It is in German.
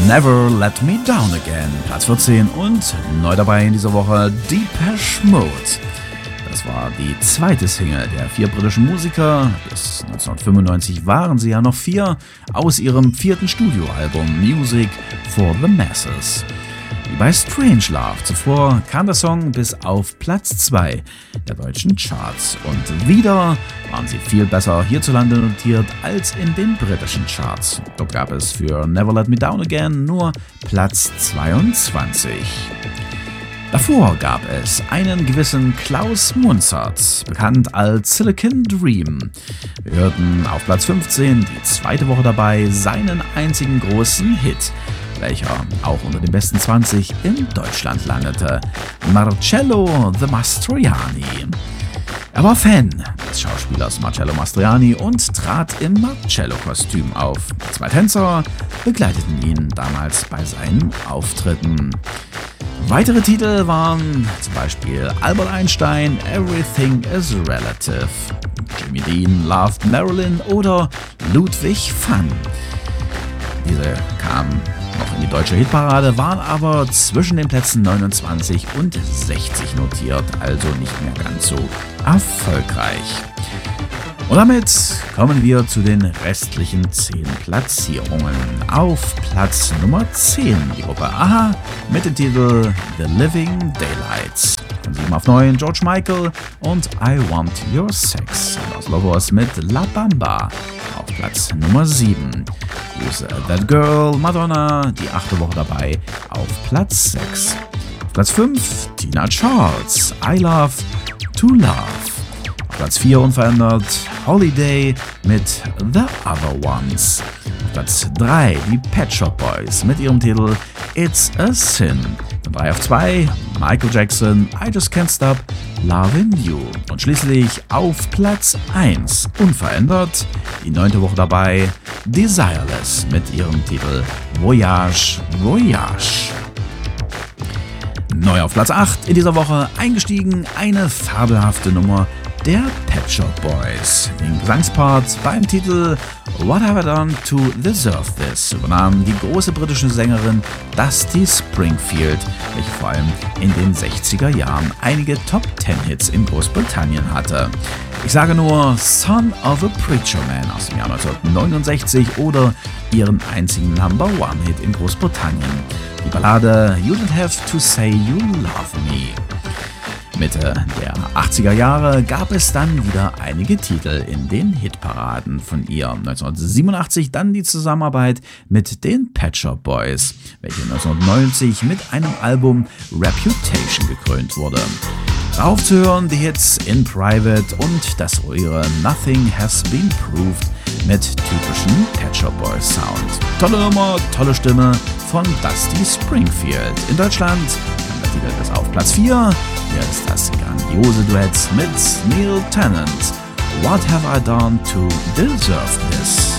Never Let Me Down Again, Platz 14 und neu dabei in dieser Woche Depeche Mode. Das war die zweite Single der 4 britischen Musiker. Bis 1995 waren sie ja noch 4 aus ihrem 4. Studioalbum Music for the Masses. Wie bei Strangelove zuvor kam der Song bis auf Platz 2 der deutschen Charts und wieder waren sie viel besser hierzulande notiert als in den britischen Charts. Dort gab es für Never Let Me Down Again nur Platz 22. Davor gab es einen gewissen Klaus Munzert, bekannt als Silicon Dream. Wir hörten auf Platz 15, die zweite Woche dabei, seinen einzigen großen Hit, welcher auch unter den besten 20 in Deutschland landete, Marcello the Mastroianni. Er war Fan des Schauspielers Marcello Mastroianni und trat im Marcello-Kostüm auf. 2 Tänzer begleiteten ihn damals bei seinen Auftritten. Weitere Titel waren zum Beispiel Albert Einstein, Everything is Relative, Jimmy Dean Loved Marilyn oder Ludwig van. Diese kamen noch in die deutsche Hitparade, waren aber zwischen den Plätzen 29 und 60 notiert, also nicht mehr ganz so erfolgreich. Und damit kommen wir zu den restlichen 10 Platzierungen. Auf Platz Nummer 10 die Gruppe Aha mit dem Titel The Living Daylights. Von 7 auf 9 George Michael und I Want Your Sex. Los Lobos mit La Bamba auf Platz Nummer 7. Who's That Girl, Madonna, die 8. Woche dabei auf Platz 6. Auf Platz 5 Tina Charles, I Love to Love. Platz 4 unverändert, Holiday mit The Other Ones. Platz 3 die Pet Shop Boys mit ihrem Titel It's a Sin. 3 auf 2 Michael Jackson, I Just Can't Stop Lovin' You. Und schließlich auf Platz 1 unverändert, die 9. Woche dabei, Desireless mit ihrem Titel Voyage, Voyage. Neu auf Platz 8 in dieser Woche eingestiegen, eine fabelhafte Nummer der Pet Shop Boys. Den Gesangspart beim Titel What Have I Done to Deserve This übernahm die große britische Sängerin Dusty Springfield, welche vor allem in den 60er Jahren einige Top-10-Hits in Großbritannien hatte. Ich sage nur Son of a Preacher Man aus dem Jahr 1969 oder ihren einzigen Number-One-Hit in Großbritannien, die Ballade You Don't Have to Say You Love Me. Mitte der 80er Jahre gab es dann wieder einige Titel in den Hitparaden von ihr. 1987 dann die Zusammenarbeit mit den Pet Shop Boys, welche 1990 mit einem Album Reputation gekrönt wurde. Darauf zu hören die Hits In Private und das ruhige Nothing Has Been Proved mit typischen Pet Shop Boys Sound. Tolle Nummer, tolle Stimme von Dusty Springfield. In Deutschland kam der Titel bis auf Platz 4. Hier ist das grandiose Duett mit Neil Tennant. What Have I Done to Deserve This?